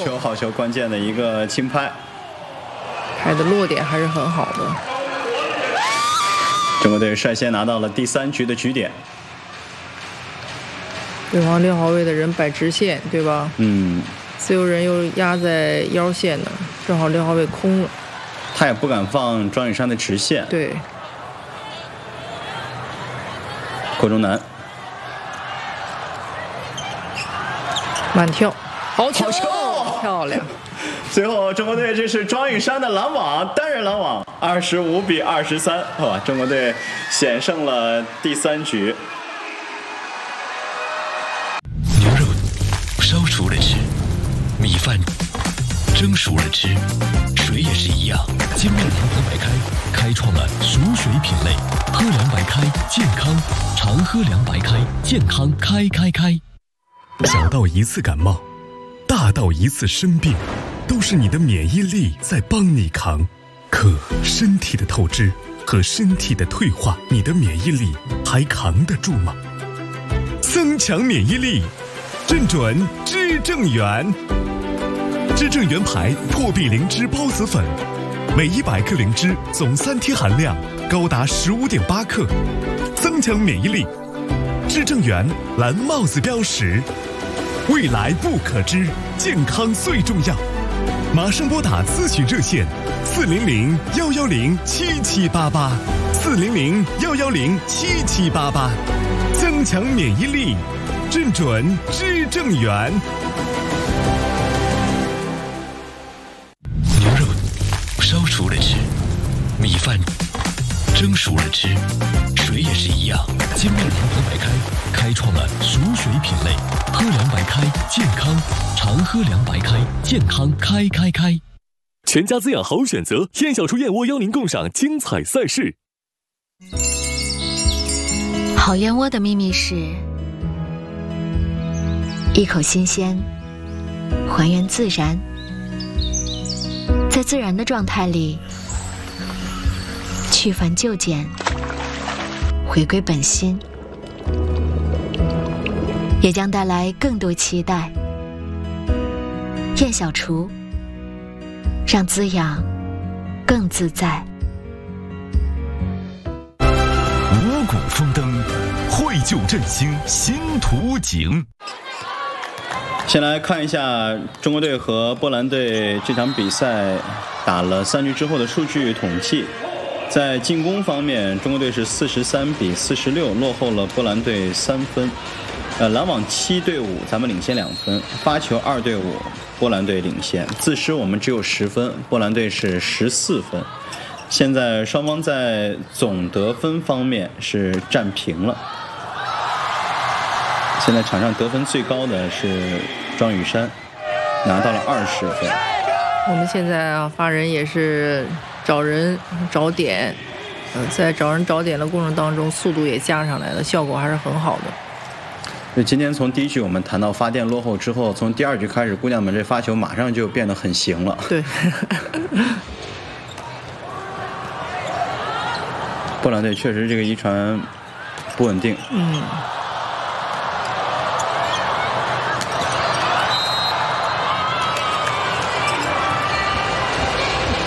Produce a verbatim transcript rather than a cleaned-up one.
球好球，关键的一个轻拍， 拍的落点还是很好的。 中国队率先拿到了第三局的局点。 对方六号位的人摆直线，对吧？ 嗯。 自由人又压在腰线呢，正好六号位空了。 他也不敢放庄宇珊的直线。 对。 郭忠南。 满跳，好球， 好球漂亮。 最后，中国队这是庄宇珊的拦网，单人拦网，二十五比二十三，哇！中国队险胜了第三局。 牛肉烧熟了吃，米饭蒸熟了吃，水也是一样。金麦郎喝白开，开创了熟水品类，喝凉白开，健康，常喝凉白开，健康开开开。 小到一次感冒，大到一次生病，都是你的免疫力在帮你扛。可身体的透支和身体的退化，你的免疫力还扛得住吗？增强免疫力，正准知正元。知正元牌破壁灵芝孢子粉，每一百克灵芝总三贴含量高达十五点八克，增强免疫力。知正元蓝帽子标识，未来不可知，健康最重要。马上拨打咨询热线四零零幺幺零七七八八，四零零幺幺零七七八八，增强免疫力，正准知正元。 牛肉烧熟了吃，米饭蒸熟了吃，水也是一样。金麦郎喝白开，开创了熟水品类，喝凉白开，健康，常喝凉白开，健康开开开。 全家滋养好选择，燕小厨燕窝邀您共赏精彩赛事。 好燕窝的秘密是一口新鲜，还原自然，在自然的状态里去繁就简，回归本心，也将带来更多期待。燕小厨，让滋养更自在。 五谷丰登，绘就振兴新图景。 先来看一下中国队和波兰队这场比赛打了三局之后的数据统计。在进攻方面，中国队是四十三比四十六，落后了波兰队三分。呃，拦网七对五，咱们领先两分；发球二对五，波兰队领先。自失我们只有十分，波兰队是十四分。现在双方在总得分方面是战平了。现在场上得分最高的是庄宇珊，拿到了二十分。 我们现在啊，发人也是找人找点，呃，在找人找点的过程当中，速度也加上来了，效果还是很好的。 就今天从第一局我们谈到发电落后之后，从第二局开始，姑娘们这发球马上就变得很行了。 对。 波兰队确实这个遗传不稳定。 嗯。